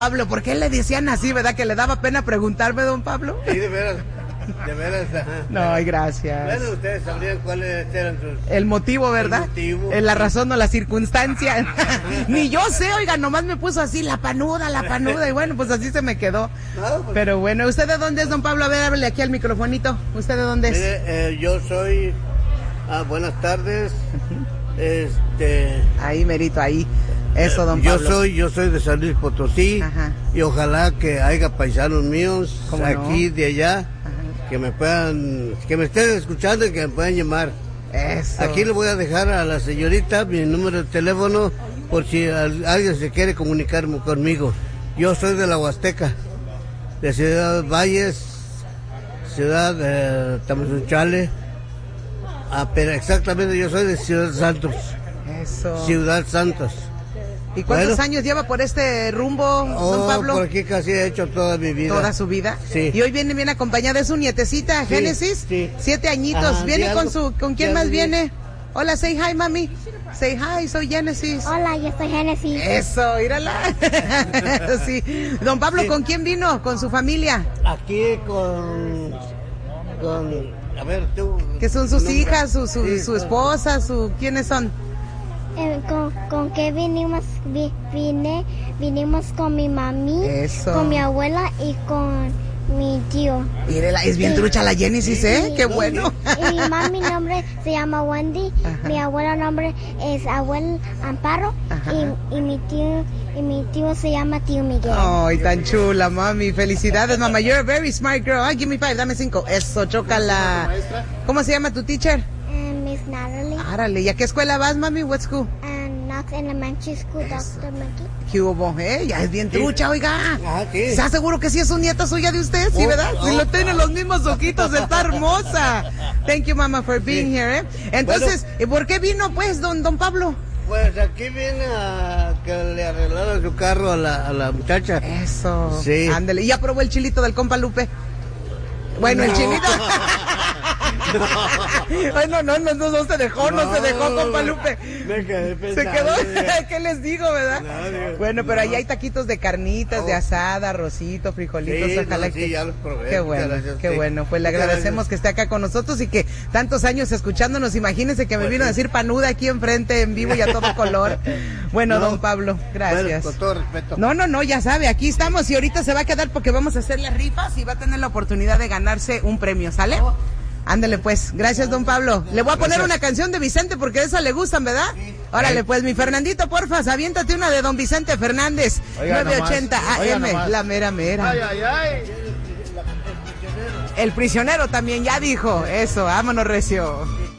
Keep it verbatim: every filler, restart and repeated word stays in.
Pablo, ¿por qué le decían así, verdad? Que le daba pena preguntarme, don Pablo. Sí, de veras, de veras. No, ay, gracias. Bueno, ustedes sabrían cuáles eran sus... El motivo, ¿verdad? El motivo. En la razón o la circunstancia. Ni yo sé, oiga, nomás me puso así, la panuda, la panuda, y bueno, pues así se me quedó. No, pues... Pero bueno, ¿usted de dónde es, don Pablo? A ver, háblele aquí al microfonito. ¿Usted de dónde es? Mire, eh, yo soy... Ah, buenas tardes. Este... Ahí, merito, ahí. Eso, don Pablo. Yo soy, yo soy de San Luis Potosí. Ajá. Y ojalá que haya paisanos míos aquí no? de allá, ajá, que me puedan, que me estén escuchando y que me puedan llamar. Eso. Aquí le voy a dejar a la señorita mi número de teléfono por si alguien se quiere comunicar conmigo. Yo soy de la Huasteca, de Ciudad Valles, Ciudad de eh, Tamazunchale, ah, pero exactamente yo soy de Ciudad Santos. Eso. Ciudad Santos. ¿Y cuántos bueno, años lleva por este rumbo, oh, don Pablo? Por aquí casi he hecho toda mi vida. ¿Toda su vida? Sí. Y hoy viene bien acompañada de su nietecita, sí, Génesis. Sí. Siete añitos. Ajá, ¿viene con su, con quién más viene? Hola, say hi, mami. Say hi, soy Génesis. Hola, yo soy Génesis. Eso, mírala. Sí. Don Pablo, sí. ¿Con quién vino? ¿Con su familia? Aquí con... con... A ver, tú... ¿Qué son sus hijas, su, su, sí, su esposa, su... ¿Quiénes son? Eh, con, con qué vinimos, vi, vine, vinimos con mi mami, eso, con mi abuela y con mi tío. Mírela, es bien sí, trucha la Génesis, ¿eh? Sí, qué bueno. Y, y mi mami nombre se llama Wendy, ajá, mi abuelo nombre es Abuel Amparo y, y mi tío y mi tío se llama Tío Miguel. Ay, tan chula, mami. Felicidades, mamá. You're a very smart girl. Ay, give me five, dame cinco. Eso, chócala. ¿Cómo se llama tu teacher? Miss Natalie. Árale, ¿y a qué escuela vas, mami? What school? And Knox Elementary School, doctor McGee. ¿Qué hubo, eh? Ya es bien trucha, sí, oiga. Ah, sí. ¿Estás seguro que sí es una nieta suya de usted? Sí, ¿verdad? Oh, si oh, lo tiene oh, los mismos ojitos, está hermosa. Thank you, mama, for being sí. here, eh. Entonces, bueno, ¿por qué vino, pues, don, don Pablo? Pues aquí viene a que le arreglaron su carro a la, a la muchacha. Eso. Sí. Ándale. ¿Y ya probó el chilito del compa Lupe? Bueno, no. El chilito... Ay, no, no, no, no, no se dejó, no, no se dejó, compa Lupe. Me quedé pensando, se quedó, ¿qué les digo, verdad? No, Dios, bueno, pero no. Ahí hay taquitos de carnitas, oh, de asada, arrocito, frijolitos, sí, ojalá no, que... Sí, ya los probé. Qué bueno, gracias, qué sí. bueno, pues le agradecemos que esté acá con nosotros y que tantos años escuchándonos, imagínense que me pues vino sí. a decir panuda aquí enfrente, en vivo y a todo color. Bueno, no, don Pablo, gracias. Bueno, con todo respeto. No, no, no, ya sabe, aquí estamos y ahorita se va a quedar porque vamos a hacer las rifas y va a tener la oportunidad de ganarse un premio, ¿sale? Oh. Ándale pues, gracias don Pablo. Le voy a poner gracias. Una canción de Vicente porque de esa le gustan, ¿verdad? Sí. Órale pues, mi Fernandito, porfas, aviéntate una de don Vicente Fernández. Oiga, nueve ochenta A M, la mera mera. Ay, ay, ay. El prisionero también ya dijo, eso, vámonos recio.